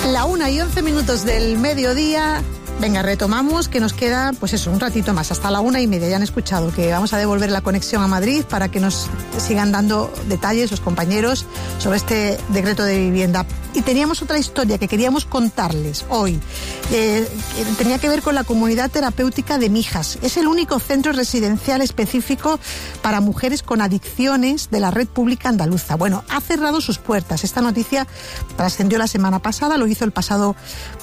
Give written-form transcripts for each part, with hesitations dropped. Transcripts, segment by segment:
La 1:11 del mediodía. Venga, retomamos, que nos queda, pues eso, un ratito más, hasta la 1:30. Ya han escuchado que vamos a devolver la conexión a Madrid para que nos sigan dando detalles los compañeros sobre este decreto de vivienda. Y teníamos otra historia que queríamos contarles hoy. Que tenía que ver con la comunidad terapéutica de Mijas. Es el único centro residencial específico para mujeres con adicciones de la red pública andaluza. Bueno, ha cerrado sus puertas. Esta noticia trascendió la semana pasada, lo hizo el pasado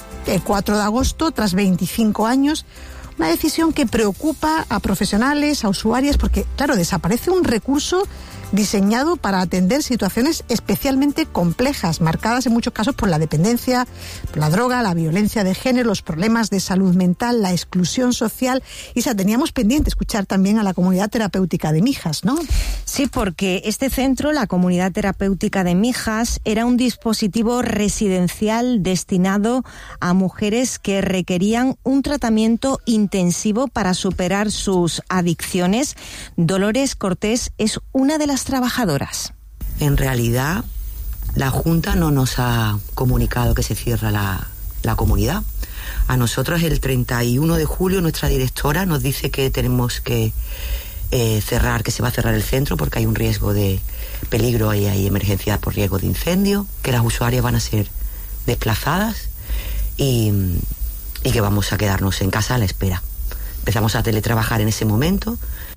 4 de agosto, tras 25 años. Una decisión que preocupa a profesionales, a usuarias, porque, claro, desaparece un recurso diseñado para atender situaciones especialmente complejas, marcadas en muchos casos por la dependencia, por la droga, la violencia de género, los problemas de salud mental, la exclusión social. Isa, teníamos pendiente escuchar también a la comunidad terapéutica de Mijas, ¿no? Sí, porque este centro, la comunidad terapéutica de Mijas, era un dispositivo residencial destinado a mujeres que requerían un tratamiento intensivo para superar sus adicciones. Dolores Cortés es una de las trabajadoras. En realidad, la Junta no nos ha comunicado que se cierra la comunidad. A nosotros el 31 de julio nuestra directora nos dice que tenemos que cerrar, que se va a cerrar el centro porque hay un riesgo de peligro y hay emergencia por riesgo de incendio, que las usuarias van a ser desplazadas y que vamos a quedarnos en casa a la espera. Empezamos a teletrabajar en ese momento.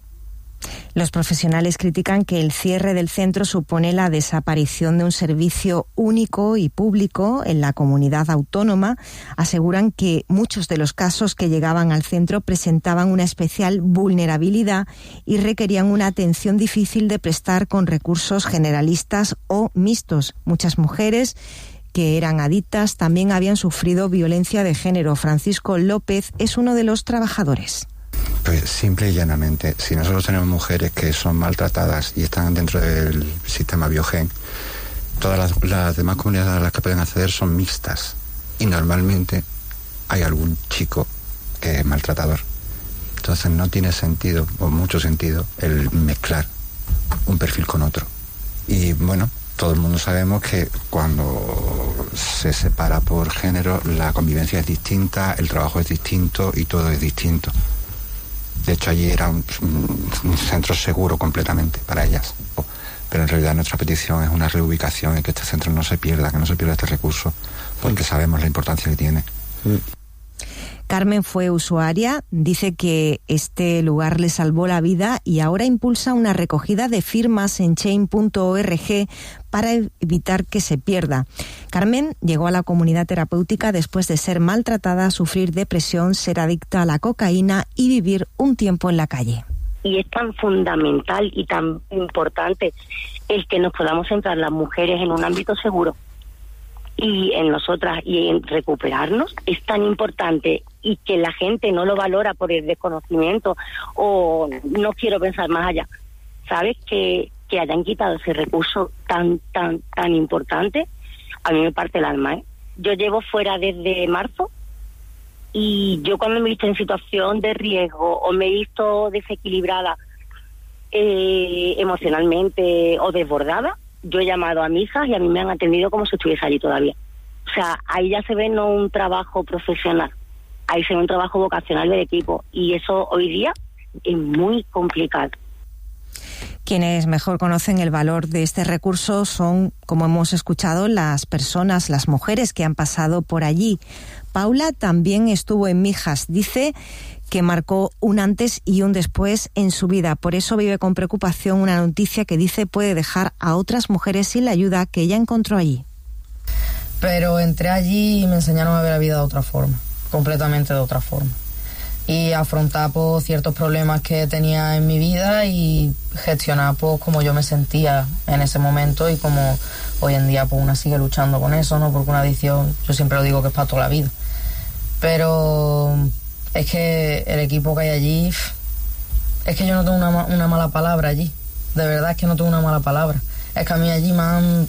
Los profesionales critican que el cierre del centro supone la desaparición de un servicio único y público en la comunidad autónoma. Aseguran que muchos de los casos que llegaban al centro presentaban una especial vulnerabilidad y requerían una atención difícil de prestar con recursos generalistas o mixtos. Muchas mujeres que eran adictas también habían sufrido violencia de género. Francisco López es uno de los trabajadores. Pues simple y llanamente, si nosotros tenemos mujeres que son maltratadas y están dentro del sistema Biogen, todas las demás comunidades a las que pueden acceder son mixtas y normalmente hay algún chico que es maltratador. Entonces no tiene sentido, o mucho sentido, el mezclar un perfil con otro. Y bueno, todo el mundo sabemos que cuando se separa por género la convivencia es distinta, el trabajo es distinto y todo es distinto. De hecho, allí era un centro seguro completamente para ellas. Pero en realidad nuestra petición es una reubicación y que este centro no se pierda, que no se pierda este recurso, porque sabemos la importancia que tiene. Carmen fue usuaria, dice que este lugar le salvó la vida y ahora impulsa una recogida de firmas en change.org para evitar que se pierda. Carmen llegó a la comunidad terapéutica después de ser maltratada, sufrir depresión, ser adicta a la cocaína y vivir un tiempo en la calle. Y es tan fundamental y tan importante el que nos podamos centrar las mujeres en un ámbito seguro y en nosotras y en recuperarnos. Es tan importante y que la gente no lo valora por el desconocimiento o no quiero pensar más allá. ¿Sabes? Que hayan quitado ese recurso tan importante, a mí me parte el alma, ¿eh? Yo llevo fuera desde marzo y yo cuando me he visto en situación de riesgo o me he visto desequilibrada emocionalmente o desbordada, yo he llamado a mis hijas y a mí me han atendido como si estuviese allí todavía. O sea, ahí ya se ve no un trabajo profesional, ahí se ve un trabajo vocacional del equipo y eso hoy día es muy complicado. Quienes mejor conocen el valor de este recurso son, como hemos escuchado, las personas, las mujeres que han pasado por allí. Paula también estuvo en Mijas. Dice que marcó un antes y un después en su vida. Por eso vive con preocupación una noticia que dice puede dejar a otras mujeres sin la ayuda que ella encontró allí. Pero entré allí y me enseñaron a ver la vida de otra forma, completamente de otra forma. Y afrontar pues, ciertos problemas que tenía en mi vida y gestionar pues, como yo me sentía en ese momento y como hoy en día pues, una sigue luchando con eso, ¿no? Porque una adicción, yo siempre lo digo que es para toda la vida. Pero es que el equipo que hay allí, es que yo no tengo una mala palabra allí. De verdad es que no tengo una mala palabra. Es que a mí allí me han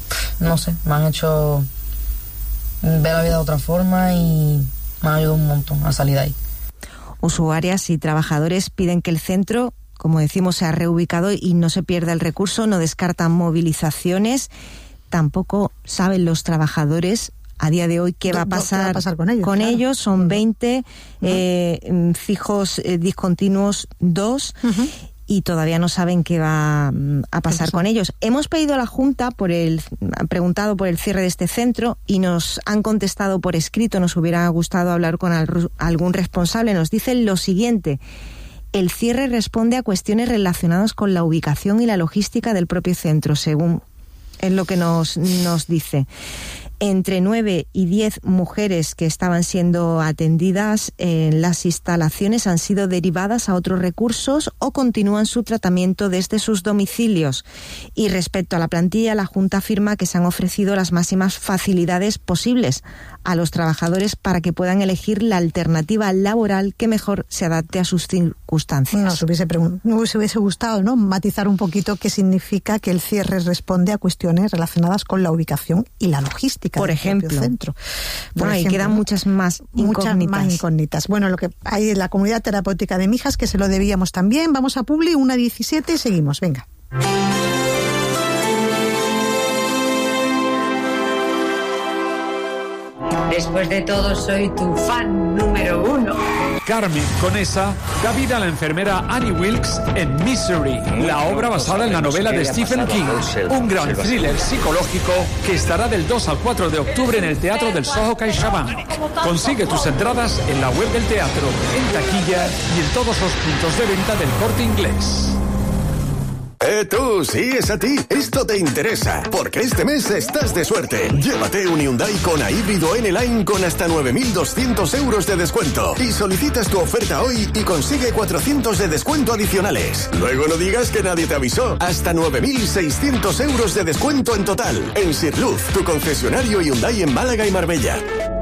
hecho ver la vida de otra forma y me han ayudado un montón a salir de ahí. Usuarias y trabajadores piden que el centro, como decimos, sea reubicado y no se pierda el recurso, no descartan movilizaciones. Tampoco saben los trabajadores a día de hoy qué va a pasar con ellos. Con ellos son 20, fijos discontinuos 2, y todavía no saben qué va a pasar con ellos. Hemos pedido a la Junta, han preguntado por el cierre de este centro y nos han contestado por escrito. Nos hubiera gustado hablar con algún responsable. Nos dicen lo siguiente: el cierre responde a cuestiones relacionadas con la ubicación y la logística del propio centro, según es lo que nos dice. Entre 9 y 10 mujeres que estaban siendo atendidas en las instalaciones han sido derivadas a otros recursos o continúan su tratamiento desde sus domicilios. Y respecto a la plantilla, la Junta afirma que se han ofrecido las máximas facilidades posibles a los trabajadores para que puedan elegir la alternativa laboral que mejor se adapte a sus circunstancias. Nos hubiese gustado, ¿no?, matizar un poquito qué significa que el cierre responde a cuestiones relacionadas con la ubicación y la logística. Por ejemplo. Centro. Y quedan muchas más incógnitas. Bueno, lo que hay en la comunidad terapéutica de Mijas, que se lo debíamos también. Vamos a Publi, 1:17, seguimos, venga. Después de todo, soy tu fan número 1. Carmen Conesa da vida a la enfermera Annie Wilkes en Misery, la obra basada en la novela de Stephen King, un gran thriller psicológico que estará del 2 al 4 de octubre en el Teatro del Soho CaixaBank. Consigue tus entradas en la web del teatro, en taquilla y en todos los puntos de venta del Corte Inglés. Tú, sí, es a ti. Esto te interesa, porque este mes estás de suerte. Llévate un Hyundai Kona híbrido N-Line con hasta 9.200 euros de descuento. Y solicitas tu oferta hoy y consigue 400 de descuento adicionales. Luego no digas que nadie te avisó. Hasta 9.600 euros de descuento en total. En Sirluz, tu concesionario Hyundai en Málaga y Marbella.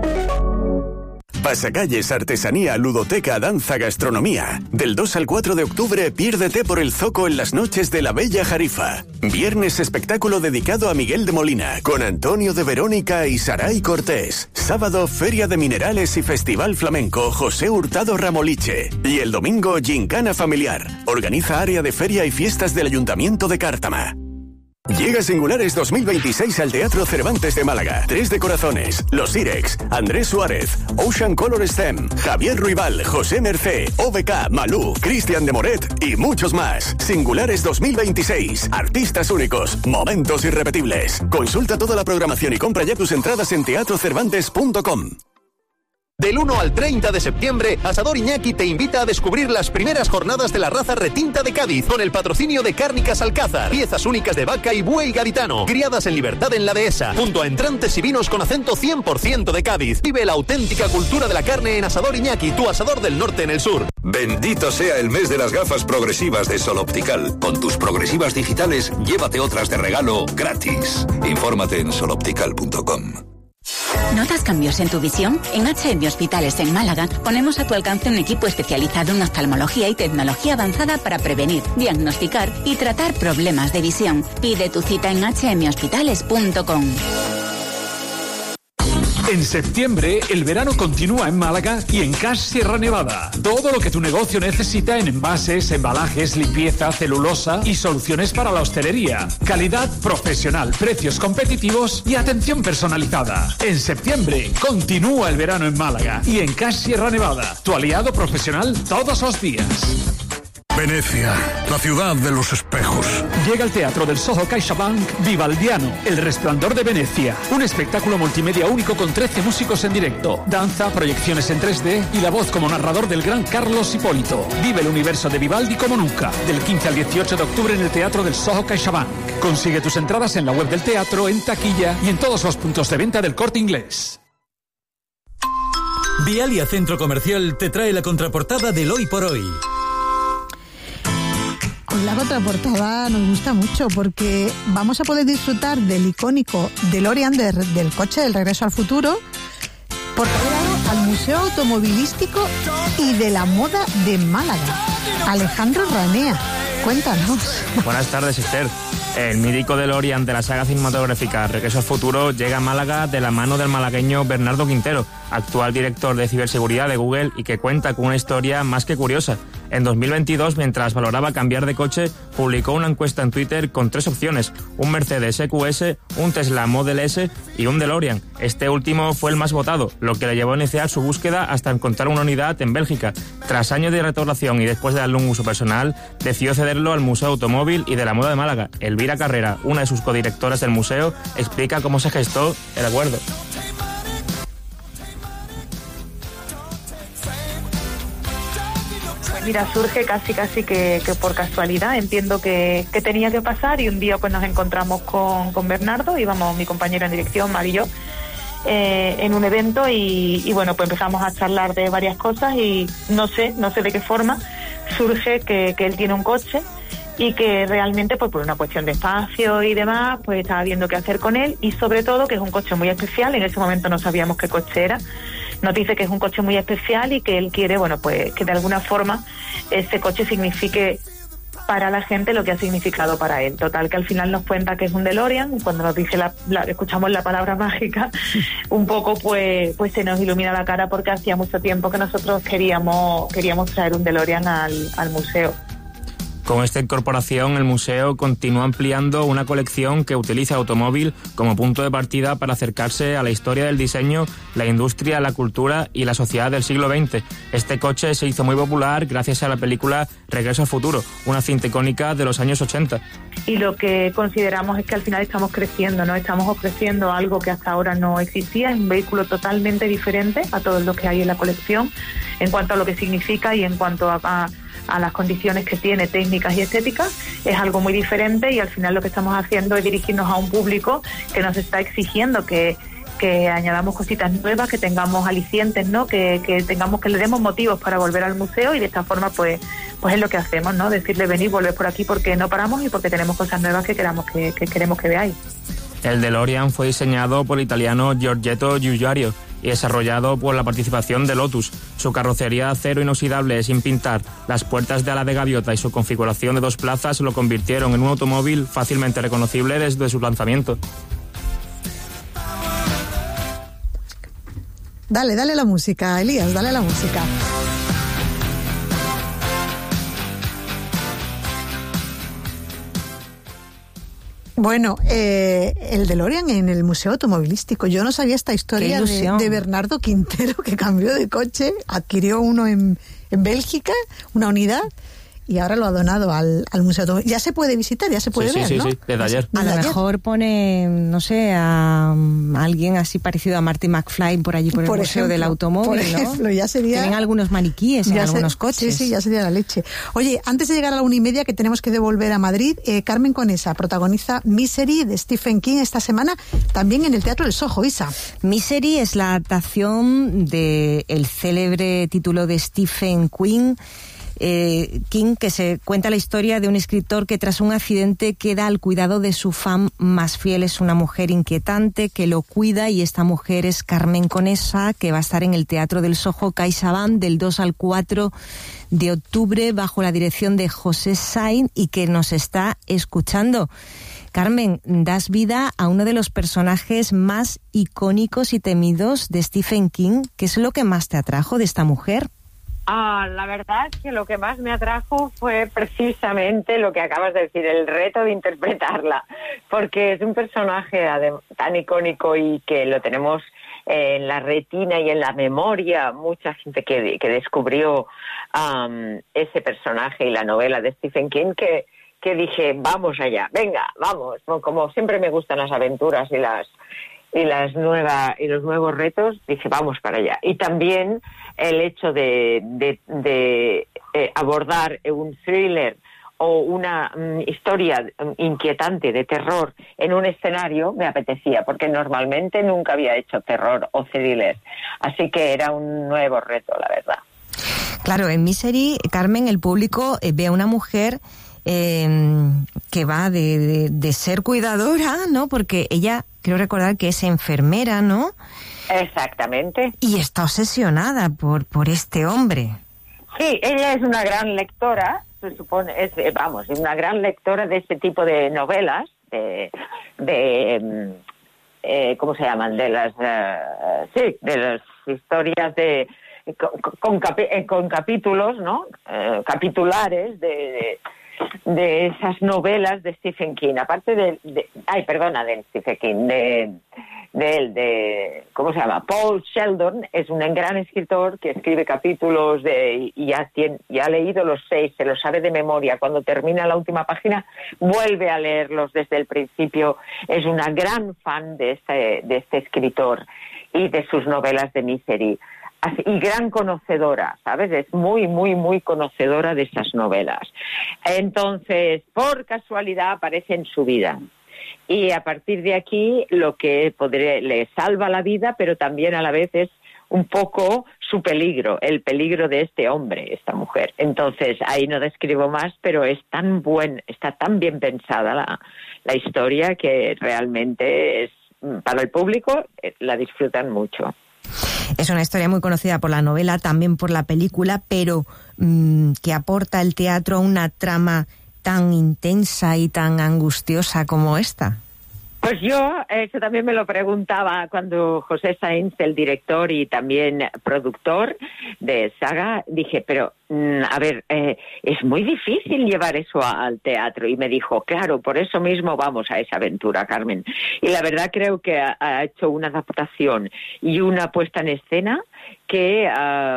Pasacalles, artesanía, ludoteca, danza, gastronomía. Del 2 al 4 de octubre, piérdete por el Zoco en las noches de la Bella Jarifa. Viernes, espectáculo dedicado a Miguel de Molina, con Antonio de Verónica y Saray Cortés. Sábado, Feria de Minerales y Festival Flamenco José Hurtado Ramoliche. Y el domingo, Gincana Familiar. Organiza área de feria y fiestas del Ayuntamiento de Cártama. Llega Singulares 2026 al Teatro Cervantes de Málaga. Tres de Corazones, Los Irex, Andrés Suárez, Ocean Color Stem, Javier Ruibal, José Mercé, OBK, Malú, Cristian de Moret y muchos más. Singulares 2026. Artistas únicos, momentos irrepetibles. Consulta toda la programación y compra ya tus entradas en teatrocervantes.com. Del 1 al 30 de septiembre, Asador Iñaki te invita a descubrir las primeras jornadas de la raza retinta de Cádiz, con el patrocinio de Cárnicas Alcázar, piezas únicas de vaca y buey gaditano, criadas en libertad en la dehesa, junto a entrantes y vinos con acento 100% de Cádiz. Vive la auténtica cultura de la carne en Asador Iñaki, tu asador del norte en el sur. Bendito sea el mes de las gafas progresivas de Sol Optical. Con tus progresivas digitales, llévate otras de regalo gratis. Infórmate en soloptical.com. ¿Notas cambios en tu visión? En HM Hospitales en Málaga ponemos a tu alcance un equipo especializado en oftalmología y tecnología avanzada para prevenir, diagnosticar y tratar problemas de visión. Pide tu cita en hmhospitales.com. En septiembre, el verano continúa en Málaga y en Cash Sierra Nevada. Todo lo que tu negocio necesita en envases, embalajes, limpieza, celulosa y soluciones para la hostelería. Calidad profesional, precios competitivos y atención personalizada. En septiembre, continúa el verano en Málaga y en Cash Sierra Nevada. Tu aliado profesional todos los días. Venecia, la ciudad de los espejos. Llega al Teatro del Soho CaixaBank Vivaldiano, El Resplandor de Venecia. Un espectáculo multimedia único con 13 músicos en directo, danza, proyecciones en 3D y la voz como narrador del gran Carlos Hipólito. Vive el universo de Vivaldi como nunca. Del 15 al 18 de octubre en el Teatro del Soho CaixaBank. Consigue tus entradas en la web del teatro, en taquilla y en todos los puntos de venta del Corte Inglés. Vialia Centro Comercial te trae la contraportada del Hoy por Hoy. La contraportada nos gusta mucho porque vamos a poder disfrutar del icónico DeLorean del coche del Regreso al Futuro, por traslado al Museo Automovilístico y de la Moda de Málaga. Alejandro Ranea, cuéntanos. Buenas tardes, Esther. El mítico DeLorean de la saga cinematográfica Regreso al Futuro llega a Málaga de la mano del malagueño Bernardo Quintero, actual director de ciberseguridad de Google y que cuenta con una historia más que curiosa. En 2022, mientras valoraba cambiar de coche, publicó una encuesta en Twitter con 3 opciones: un Mercedes EQS, un Tesla Model S y un DeLorean. Este último fue el más votado, lo que le llevó a iniciar su búsqueda hasta encontrar una unidad en Bélgica. Tras años de restauración y después de darle un uso personal, decidió cederlo al Museo Automóvil y de la Moda de Málaga. Elvira Carrera, una de sus codirectoras del museo, explica cómo se gestó el acuerdo. Mira, surge casi que por casualidad. Entiendo que tenía que pasar y un día pues nos encontramos con Bernardo, íbamos mi compañero en dirección, Mar y yo, en un evento y bueno, pues empezamos a charlar de varias cosas y no sé de qué forma surge que él tiene un coche y que realmente pues por una cuestión de espacio y demás pues estaba viendo qué hacer con él y sobre todo que es un coche muy especial. En ese momento no sabíamos qué coche era. Nos dice que es un coche muy especial y que él quiere, bueno, pues que de alguna forma ese coche signifique para la gente lo que ha significado para él. Total, que al final nos cuenta que es un DeLorean. Cuando nos dice escuchamos la palabra mágica, un poco pues se nos ilumina la cara porque hacía mucho tiempo que nosotros queríamos traer un DeLorean al museo. Con esta incorporación, el museo continúa ampliando una colección que utiliza el automóvil como punto de partida para acercarse a la historia del diseño, la industria, la cultura y la sociedad del siglo XX. Este coche se hizo muy popular gracias a la película Regreso al futuro, una cinta icónica de los años 80. Y lo que consideramos es que al final estamos creciendo, ¿no? Estamos ofreciendo algo que hasta ahora no existía, es un vehículo totalmente diferente a todo lo que hay en la colección, en cuanto a lo que significa y en cuanto a las condiciones que tiene técnicas y estéticas. Es algo muy diferente y al final lo que estamos haciendo es dirigirnos a un público que nos está exigiendo que añadamos cositas nuevas, que tengamos alicientes, ¿no? Que le demos motivos para volver al museo y de esta forma pues es lo que hacemos, ¿no? Decirle venid, volver por aquí porque no paramos y porque tenemos cosas nuevas que queremos que veáis. El DeLorean fue diseñado por el italiano Giorgetto Giugiaro y desarrollado por la participación de Lotus. Su carrocería de acero inoxidable sin pintar, las puertas de ala de gaviota y su configuración de 2 plazas lo convirtieron en un automóvil fácilmente reconocible desde su lanzamiento. Dale la música, Elías, dale la música. Bueno, el DeLorean en el Museo Automovilístico. Yo no sabía esta historia de Bernardo Quintero, que cambió de coche, adquirió uno en Bélgica, una unidad, y ahora lo ha donado al Museo Automovilístico. Ya se puede visitar, ya se puede ver, ¿no? Sí, desde ayer. A lo mejor pone, no sé, a alguien así parecido a Marty McFly por allí, por el Museo del Automóvil, por ejemplo, ¿no? Ya sería... Tienen algunos maniquíes en algunos coches. Sí, ya sería la leche. Oye, antes de llegar a la 1:30, que tenemos que devolver a Madrid, Carmen Conesa protagoniza Misery de Stephen King esta semana, también en el Teatro del Soho, Isa. Misery es la adaptación del célebre título de Stephen King, que se cuenta la historia de un escritor que tras un accidente queda al cuidado de su fan más fiel. Es una mujer inquietante que lo cuida y esta mujer es Carmen Conesa, que va a estar en el Teatro del Soho CaixaBank del 2 al 4 de octubre bajo la dirección de José Sainz y que nos está escuchando. Carmen, das vida a uno de los personajes más icónicos y temidos de Stephen King. ¿Qué es lo que más te atrajo de esta mujer? La verdad es que lo que más me atrajo fue precisamente lo que acabas de decir, el reto de interpretarla, porque es un personaje tan icónico y que lo tenemos en la retina y en la memoria. Mucha gente que descubrió ese personaje y la novela de Stephen King que dije, vamos allá, venga, vamos. Como siempre me gustan las aventuras y los nuevos retos, dije, vamos para allá. Y también el hecho de abordar un thriller o una historia inquietante de terror en un escenario me apetecía, porque normalmente nunca había hecho terror o thriller. Así que era un nuevo reto, la verdad. Claro, en Misery, Carmen, el público ve a una mujer que va de ser cuidadora, ¿no? Porque ella, creo recordar que es enfermera, ¿no? Exactamente. Y está obsesionada por este hombre. Sí, ella es una gran lectora, se supone, es una gran lectora de este tipo de novelas, ¿cómo se llaman? De las historias de con capítulos, ¿no? Capitulares de esas novelas de Stephen King, aparte de Stephen King, ¿cómo se llama? Paul Sheldon es un gran escritor que escribe capítulos y ya ha leído los 6, se los sabe de memoria. Cuando termina la última página, vuelve a leerlos desde el principio. Es una gran fan de este escritor y de sus novelas de misery. Y gran conocedora, ¿sabes? Es muy, muy, muy conocedora de esas novelas. Entonces, por casualidad aparece en su vida. Y a partir de aquí, lo que le salva la vida, pero también a la vez es un poco su peligro, el peligro de este hombre, esta mujer. Entonces, ahí no describo más, pero está tan bien pensada la historia que realmente es, para el público, la disfrutan mucho. Es una historia muy conocida por la novela, también por la película, pero que aporta el teatro a una trama tan intensa y tan angustiosa como esta. Pues yo, eso también me lo preguntaba cuando José Sainz, el director y también productor de Saga, dije, pero a ver, es muy difícil llevar eso al teatro. Y me dijo, claro, por eso mismo vamos a esa aventura, Carmen. Y la verdad creo que ha hecho una adaptación y una puesta en escena que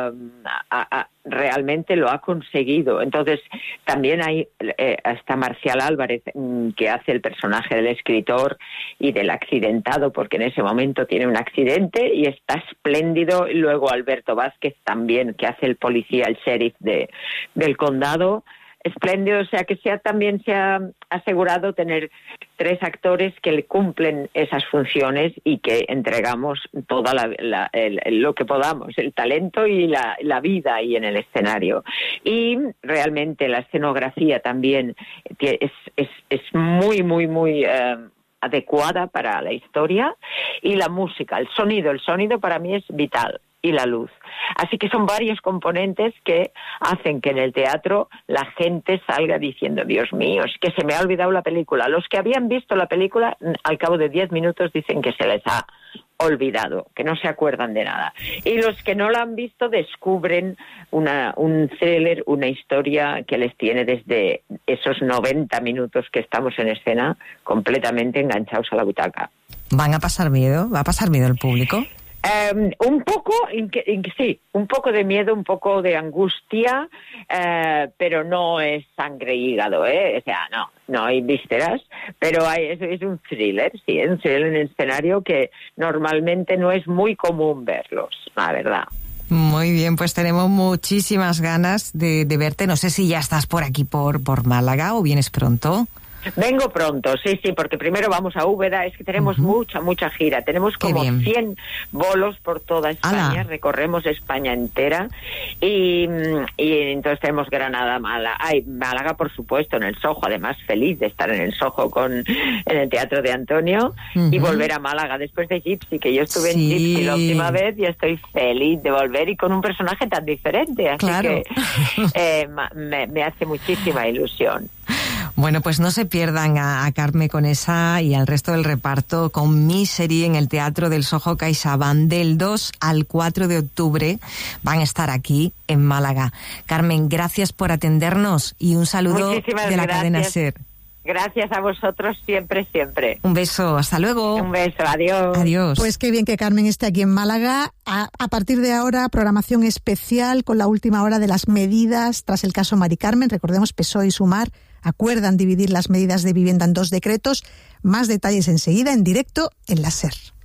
realmente lo ha conseguido. Entonces, también hay hasta Marcial Álvarez, que hace el personaje del escritor y del accidentado, porque en ese momento tiene un accidente y está espléndido. Y luego Alberto Vázquez también, que hace el policía, el sheriff del condado, espléndido. O sea que también se ha asegurado tener 3 actores que le cumplen esas funciones y que entregamos toda lo que podamos, el talento y la vida ahí en el escenario. Y realmente la escenografía también es muy, muy, muy adecuada para la historia, y la música, el sonido para mí es vital, y la luz. Así que son varios componentes que hacen que en el teatro la gente salga diciendo, Dios mío, es que se me ha olvidado la película. Los que habían visto la película, al cabo de 10 minutos dicen que se les ha olvidado, que no se acuerdan de nada. Y los que no la han visto descubren un thriller, una historia que les tiene desde esos 90 minutos que estamos en escena completamente enganchados a la butaca. ¿Van a pasar miedo? ¿Va a pasar miedo el público? Un poco, sí, un poco de miedo, un poco de angustia, pero no es sangre y hígado, o sea, no hay vísceras, pero es un thriller, sí, es un thriller en el escenario que normalmente no es muy común verlos, la verdad. Muy bien, pues tenemos muchísimas ganas de verte. No sé si ya estás por aquí, por Málaga, o vienes pronto. Vengo pronto, sí, porque primero vamos a Úbeda. Es que tenemos mucha gira, tenemos como 100 bolos por toda España. Recorremos España entera y entonces tenemos Granada, Málaga, por supuesto, en el Soho, además feliz de estar en el Soho en el Teatro de Antonio, y volver a Málaga después de Gypsy, que yo estuve en Gypsy la última vez, y estoy feliz de volver y con un personaje tan diferente, así que me hace muchísima ilusión. Bueno, pues no se pierdan a Carme Conesa y al resto del reparto con Misery en el Teatro del Soho CaixaBank del 2 al 4 de octubre. Van a estar aquí en Málaga. Carmen, gracias por atendernos y un saludo de la cadena SER. Gracias a vosotros siempre. Un beso, hasta luego. Un beso, adiós. Adiós. Pues qué bien que Carmen esté aquí en Málaga. A partir de ahora, programación especial con la última hora de las medidas tras el caso Mari Carmen. Recordemos, PSOE y Sumar acuerdan dividir las medidas de vivienda en 2 decretos. Más detalles enseguida en directo en la SER.